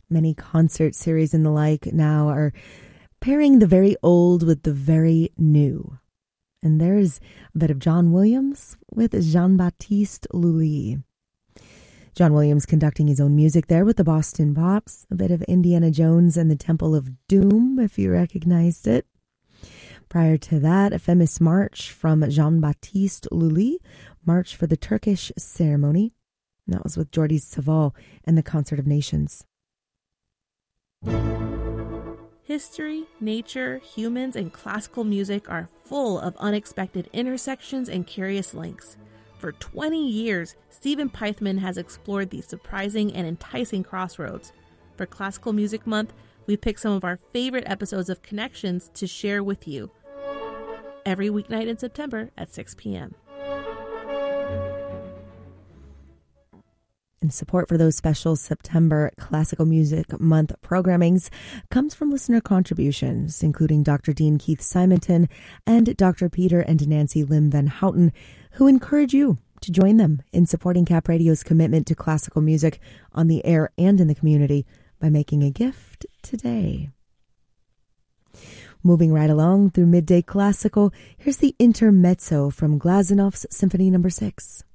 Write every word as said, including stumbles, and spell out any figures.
Many concert series and the like now are pairing the very old with the very new. And there's a bit of John Williams with Jean-Baptiste Lully. John Williams conducting his own music there with the Boston Pops, a bit of Indiana Jones and the Temple of Doom, if you recognized it. Prior to that, a famous march from Jean-Baptiste Lully, March for the Turkish Ceremony. And that was with Jordi Savall and the Concert of Nations. History, nature, humans, and classical music are full of unexpected intersections and curious links. For twenty years, Stephen Pythman has explored these surprising and enticing crossroads. For Classical Music Month, we picked some of our favorite episodes of Connections to share with you. Every weeknight in September at six p.m. And support for those special September Classical Music Month programmings comes from listener contributions, including Doctor Dean Keith Simonton and Doctor Peter and Nancy Lim Van Houten, who encourage you to join them in supporting Cap Radio's commitment to classical music on the air and in the community by making a gift today. Moving right along through Midday Classical, here's the Intermezzo from Glasenov's Symphony Number six.